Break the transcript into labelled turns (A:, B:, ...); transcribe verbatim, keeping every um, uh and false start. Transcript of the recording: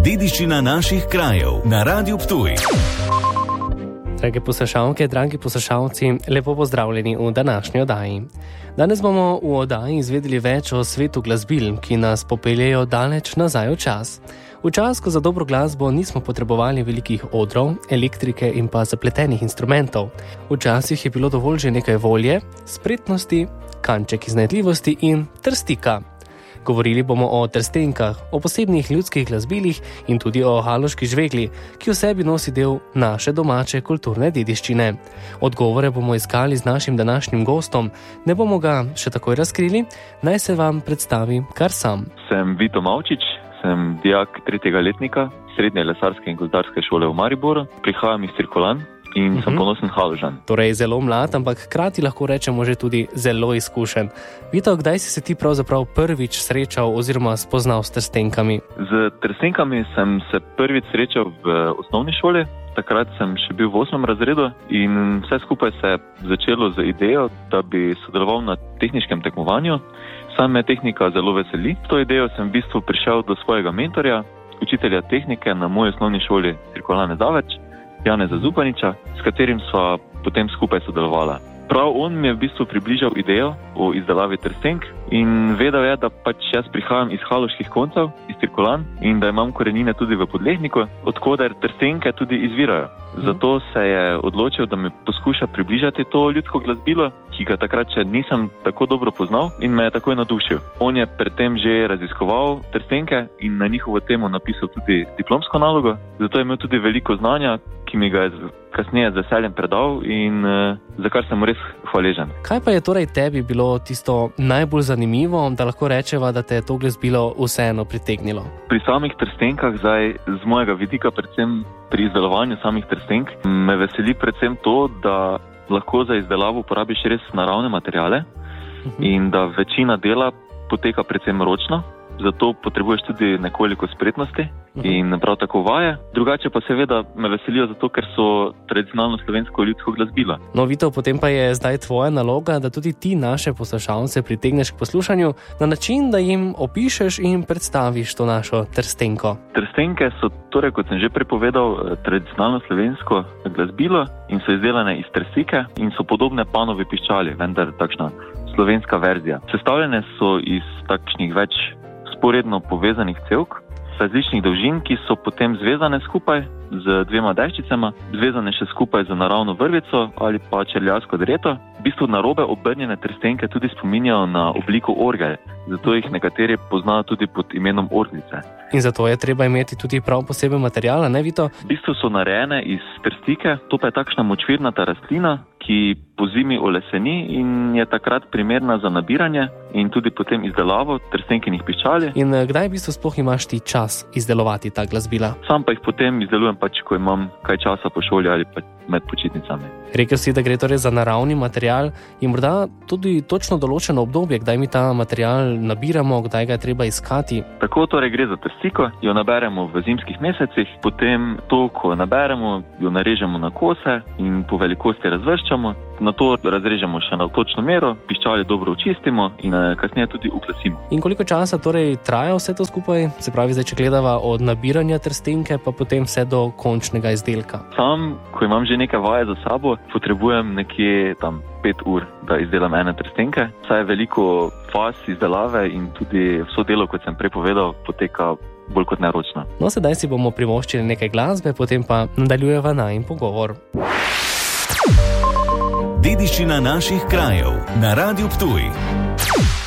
A: Dediščina naših krajev na Radiu Ptuj.
B: Drage poslušalke, dragi poslušalci, lepo pozdravljeni v današnji oddaji. Danes bomo v oddaji izvedeli več o svetu glasbil, ki nas popeljejo daleč nazaj v čas. V čas, ko za dobro glasbo nismo potrebovali velikih odrov, elektrike in pa zapletenih instrumentov. Včasih je bilo dovolj že nekaj volje, spretnosti, kanček iznajdljivosti in trstika. Govorili bomo o trstenkah, o posebnih ljudskih glasbilih in tudi o haloški žvegli, ki v sebi nosi del naše domače kulturne dediščine. Odgovore bomo iskali z našim današnjim gostom, ne bomo ga še takoj razkrili, naj se vam predstavi kar sam.
C: Sem Vito Mavčič, sem dijak tretjega letnika Srednje lesarske in gozdarske šole v Mariboru, prihajam iz Cirkulan in sem ponosen Haložan.
B: Torej zelo mlad, ampak hkrati lahko rečemo že tudi zelo izkušen. Vito, kdaj si se ti pravzaprav prvič srečal oziroma spoznal s trstenkami?
C: Z trstenkami sem se prvič srečal v osnovni šoli. Takrat sem še bil v osmem razredu in vse skupaj se je začelo z idejo, da bi sodeloval na tehniškem tekmovanju. Sam me tehnika zelo veseli. S to idejo sem v bistvu prišel do svojega mentorja, učitelja tehnike na moji osnovni šoli Cirkulane Zaveč, Janeza Zupaniča, s katerim sva potem skupaj sodelovala. Prav on mi je v bistvu približal idejo o izdelavi trstenk in vedel je, da pač jaz prihajam iz haloških koncev, iz Cirkulan in da imam korenine tudi v Podlehniku, odkoder trstenke tudi izvirajo. Zato se je odločil, da mi poskuša približati to ljudsko glasbilo, ki ga takrat še nisem tako dobro poznal in me je takoj navdušil. On je predtem že raziskoval trstenke in na njihovo temo napisal tudi diplomsko nalogo, zato je imel tudi veliko znanja, ki mi ga je kasneje z veseljem predal in uh, za kar sem mu res hvaležen.
B: Kaj pa je torej tebi bilo tisto najbolj zanimivo, da lahko rečeva, da te je to glasbilo vseeno pritegnilo?
C: Pri samih trstenkah, zdaj z mojega vidika, predvsem pri izdelovanju samih trstenk, me veseli predvsem to, da lahko za izdelavo uporabiš res naravne materiale uh-huh. in da večina dela poteka predvsem ročno. Zato potrebuješ tudi nekoliko spretnosti in prav tako vaje. Drugače pa seveda me veselijo zato, ker so tradicionalno slovensko ljudsko glasbilo.
B: No, Vito, potem pa je zdaj tvoja naloga, da tudi ti naše poslušalce pritegneš k poslušanju na način, da jim opišeš in predstaviš to našo trstenko.
C: Trstenke so torej, kot sem že prepovedal, tradicionalno slovensko glasbilo in so izdelane iz trsike in so podobne panovi piščali, vendar takšna slovenska verzija. Sestavljene so iz takšnih več sporedno povezanih cevk, različnih dolžin, ki so potem zvezane skupaj z dvema deščicama, zvezane še skupaj z naravno vrvico ali pa čerljarsko dreto. V bistvu narobe obrnjene trstenke tudi spominjajo na obliko orgel, zato jih nekateri poznajo tudi pod imenom orglice.
B: In zato je treba imeti tudi prav poseben material, ne Vito?
C: V bistvu so narejene iz trstike, to pa je takšna močvirnata rastlina, ki po zimi oleseni in je takrat primerna za nabiranje in tudi potem izdelavo trstenkinih piščali.
B: In kdaj v bistvu sploh imaš ti čas izdelovati ta glasbila?
C: Sam pa jih potem izdelujem pač, ko imam kaj časa po šoli ali pa med počitnicami.
B: Rekel si, da gre torej za naravni material in morda tudi točno določeno obdobje, kdaj mi ta material nabiramo, kdaj ga je treba iskati.
C: Tako torej gre za trstiko, jo naberemo v zimskih mesecih, potem to, ko naberemo, jo narežemo na kose in po velikosti razvrščamo, nato razrežemo še na točno mero, piščali dobro očistimo in kasneje tudi uklasimo.
B: In koliko časa torej traja vse to skupaj? Se pravi, zdaj, če gledava od nabiranja trstenke pa potem vse do končnega izdelka.
C: Sam, ko imam že nekaj vaje za sabo, potrebujem nekje tam pet ur, da izdelam ene trstenke. Saj je veliko faz izdelave in tudi vso delo, kot sem prej povedal, poteka bolj kot neročno.
B: No, sedaj si bomo privoščili nekaj glasbe, potem pa nadaljujeva najin pogovor.
A: Dediščina naših krajev na Radiu Ptuj.